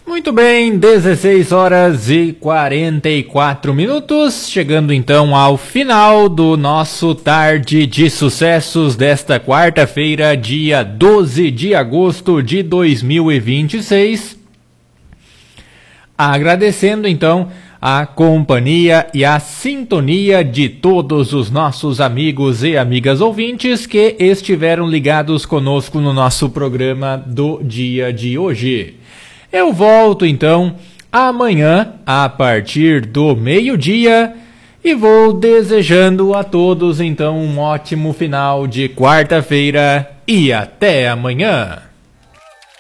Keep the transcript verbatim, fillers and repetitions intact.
Muito bem, dezesseis horas e quarenta e quatro minutos, chegando então ao final do nosso Tarde de Sucessos desta quarta-feira, dia doze de agosto de dois mil e vinte e seis. Agradecendo então a companhia e a sintonia de todos os nossos amigos e amigas ouvintes que estiveram ligados conosco no nosso programa do dia de hoje. Eu volto então amanhã a partir do meio-dia e vou desejando a todos então um ótimo final de quarta-feira e até amanhã.